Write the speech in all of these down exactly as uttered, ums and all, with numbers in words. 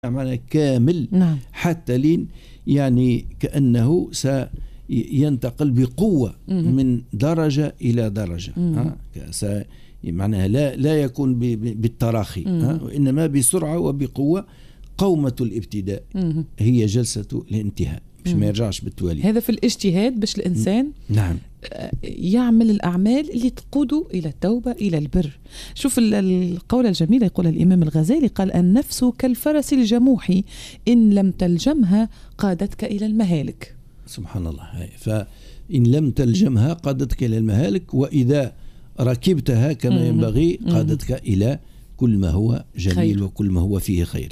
معنى كامل. نعم. حتى لين يعني كأنه سينتقل بقوة مم. من درجة إلى درجة. ها معناها لا لا يكون بالتراخي، ها وإنما بسرعة وبقوة. قومة الابتداء مم. هي جلسة الانتهاء، مش ما يرجعش بالتوالي. هذا في الاجتهاد باش الإنسان نعم يعمل الأعمال اللي تقوده إلى التوبة إلى البر. شوف القول الجميل يقول الإمام الغزالي، قال: النفس كالفرس الجموح إن لم تلجمها قادتك إلى المهالك. سبحان الله. فإن لم تلجمها قادتك إلى المهالك، وإذا ركبتها كما ينبغي قادتك إلى كل ما هو جميل خير. وكل ما هو فيه خير.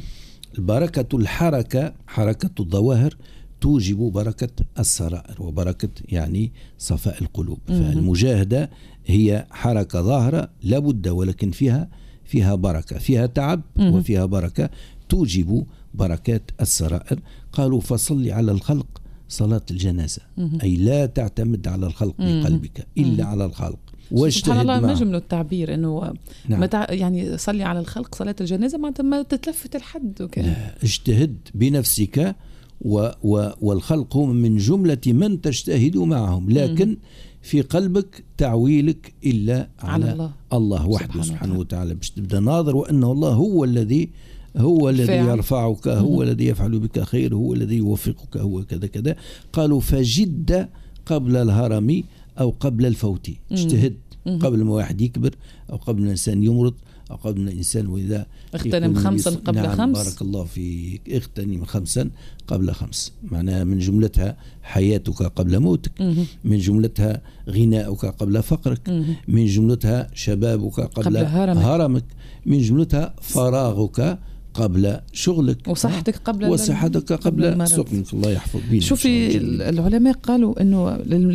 فالبركة الحركة، حركة الظواهر توجب بركة السرائر وبركة يعني صفاء القلوب. فالمجاهدة هي حركة ظاهرة لابد، ولكن فيها فيها بركة، فيها تعب وفيها بركة توجب بركات السرائر. قالوا: فصل على الخلق صلاة الجنازة، أي لا تعتمد على الخلق بقلبك إلا على الخلق. سبحان الله، ما جمله التعبير انه نعم. متع... يعني صلي على الخلق صلاة الجنازة معناتها ما تتلفت الحد وكذا. اجتهد بنفسك و... و... والخلق هم من جملة من تجتهد معهم، لكن مم. في قلبك تعويلك إلا على, على الله, الله وحده سبحانه وتعالى، باش تبدأ ناظر وأنه الله هو الذي هو الذي فعل. يرفعك، هو مم. الذي يفعل بك خير، هو الذي يوفقك، هو كذا كذا. قالوا: فجد قبل الهرم أو قبل الفوت. اجتهد قبل ما واحد يكبر، أو قبل ما الإنسان يمرض، أو قبل ما الإنسان وإذا اغتنم خمسا قبل نعم خمس. بارك الله فيك. اغتنم خمسا قبل خمس، معناها من جملتها حياتك قبل موتك، من جملتها غناؤك قبل فقرك، من جملتها شبابك قبل, قبل هرمك. هرمك، من جملتها فراغك قبل شغلك، وصحتك قبل وصحتك قبل, قبل سقمك. الله يحفظ بينا. شوفي العلماء قالوا انه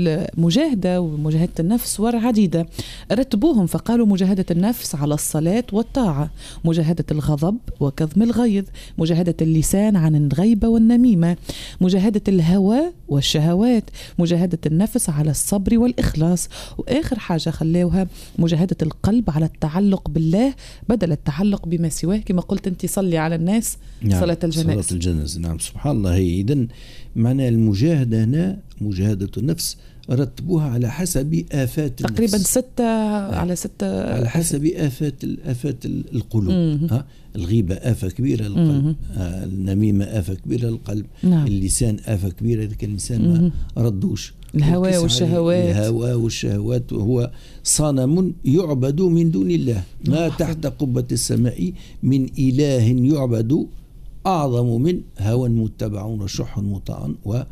المجاهده ومجاهده النفس صور عديده، رتبوهم فقالوا: مجاهده النفس على الصلاه والطاعه، مجاهده الغضب وكظم الغيظ، مجاهده اللسان عن الغيبه والنميمه، مجاهده الهوى والشهوات، مجاهده النفس على الصبر والاخلاص، واخر حاجه خلوها مجاهده القلب على التعلق بالله بدل التعلق بما سواه، كما قلت انت صلي على الناس. نعم. صلاة الجنازة. صلاة الجنازة. نعم سبحان الله. هي إذن معنى المجاهدة هنا مجاهدة النفس رتبوها على حسب آفات النفس، تقريبا ستة على ستة على حسب آفات آفات القلوب. ها الغيبة آفة كبيرة للقلب، النميمة آفة كبيرة للقلب. نعم. اللسان آفة كبيرة إذا كان الإنسان ما ردوش. الهوى والشهوات، الهوى والشهوات وهو صنم يعبد من دون الله. ما تحت قبة السماء من إله يعبد أعظم من هوى متبع وشح مطاع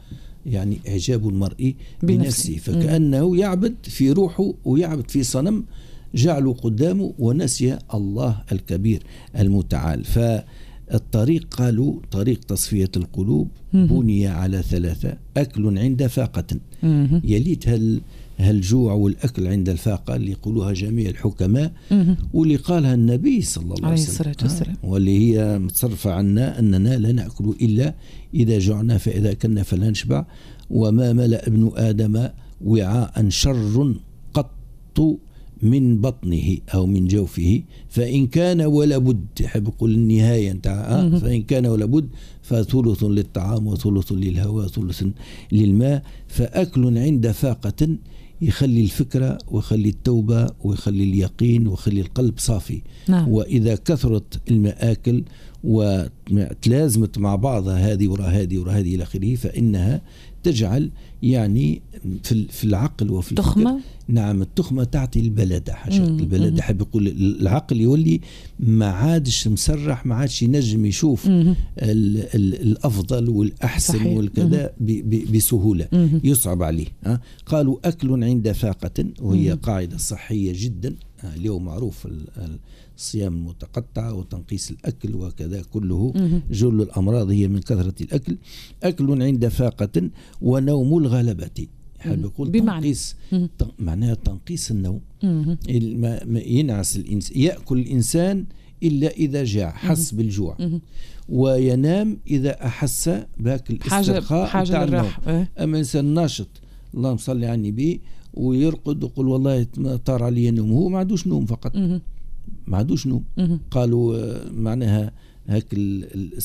ويعني إعجاب المرء بنفسه. فكأنه يعبد في روحه ويعبد في صنم جعله قدامه ونسي الله الكبير المتعال. فالطريق قالوا طريق تصفية القلوب بني على ثلاثة: أكل عند فاقة، يليت هل هالجوع والأكل عند الفاقة اللي يقولوها جميع الحكماء، واللي قالها النبي صلى الله عليه وسلم، واللي هي متصرفة عنا أننا لا نأكل إلا إذا جعنا، فإذا كنا فلا نشبع. وما ملأ ابن آدم وعاء شر قط من بطنه أو من جوفه، فإن كان ولا بد، حب يقول النهاية نتاع فإن كان ولا بد فثلث للطعام وثلث للهواء وثلث للماء. فأكل عند فاقة يخلي الفكرة ويخلي التوبة ويخلي اليقين ويخلي القلب صافي. نعم. وإذا كثرت المآكل وتلازمت مع بعضها هذه وراء هذه وراء هذه إلى آخره، فإنها تجعل يعني في في العقل وفي الفكر. نعم التخمة تعطي البلدة حاجات. البلدة حب يقول العقل يولي ما عادش مسرح، ما عادش ينجم يشوف ال ال الأفضل والأحسن صحيح. والكذا بسهولة. مم. يصعب عليه. ها؟ قالوا أكل عند فاقة، وهي مم. قاعدة صحية جدا. اليوم معروف الصيام المتقطع وتنقيس الأكل وكذا كله، جل الأمراض هي من كثرة الأكل. أكل عند فاقة ونوم الغلبة، حاب يقول تنقيس، معناها تنقيس النوم. ينعس الإنسان، يأكل الإنسان إلا إذا جاع، حس بالجوع، وينام إذا أحس باك الاسترخاء حاجة الراحة. أما الإنسان ناشط، اللهم صل على النبي، ويرقد ويقول والله طار علي نوم، هو ما عندوش نوم فقط، ما عندوش نوم. قالوا معناها هاك